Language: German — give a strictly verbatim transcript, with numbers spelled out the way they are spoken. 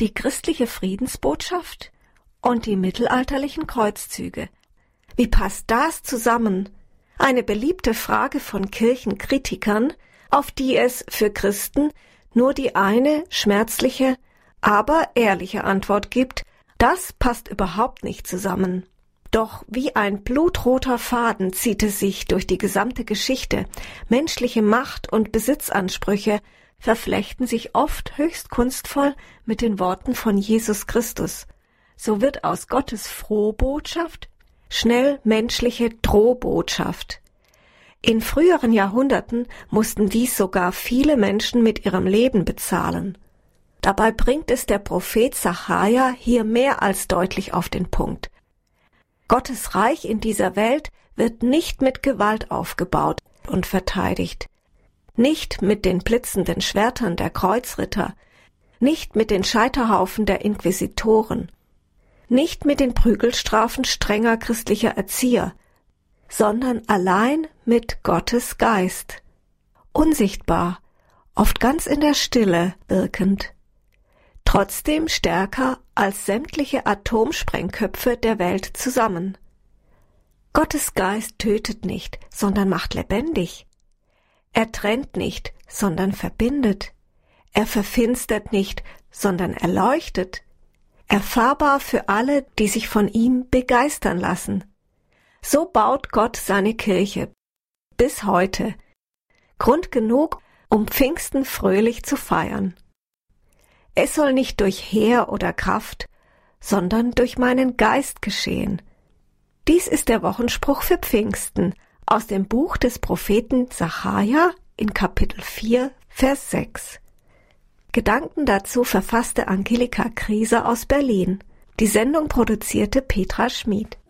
die christliche Friedensbotschaft und die mittelalterlichen Kreuzzüge. Wie passt das zusammen? Eine beliebte Frage von Kirchenkritikern, auf die es für Christen nur die eine schmerzliche, aber ehrliche Antwort gibt: Das passt überhaupt nicht zusammen. Doch wie ein blutroter Faden zieht es sich durch die gesamte Geschichte. Menschliche Macht und Besitzansprüche verflechten sich oft höchst kunstvoll mit den Worten von Jesus Christus. So wird aus Gottes Frohbotschaft schnell menschliche Drohbotschaft. In früheren Jahrhunderten mussten dies sogar viele Menschen mit ihrem Leben bezahlen. Dabei bringt es der Prophet Sacharja hier mehr als deutlich auf den Punkt. Gottes Reich in dieser Welt wird nicht mit Gewalt aufgebaut und verteidigt, nicht mit den blitzenden Schwertern der Kreuzritter, nicht mit den Scheiterhaufen der Inquisitoren, nicht mit den Prügelstrafen strenger christlicher Erzieher, sondern allein mit Gottes Geist, unsichtbar, oft ganz in der Stille wirkend, trotzdem stärker als sämtliche Atomsprengköpfe der Welt zusammen. Gottes Geist tötet nicht, sondern macht lebendig. Er trennt nicht, sondern verbindet. Er verfinstert nicht, sondern erleuchtet. Erfahrbar für alle, die sich von ihm begeistern lassen. So baut Gott seine Kirche. Bis heute. Grund genug, um Pfingsten fröhlich zu feiern. Es soll nicht durch Heer oder Kraft, sondern durch meinen Geist geschehen. Dies ist der Wochenspruch für Pfingsten aus dem Buch des Propheten Sacharja in Kapitel vier, Vers sechs. Gedanken dazu verfasste Angelika Krieser aus Berlin. Die Sendung produzierte Petra Schmid.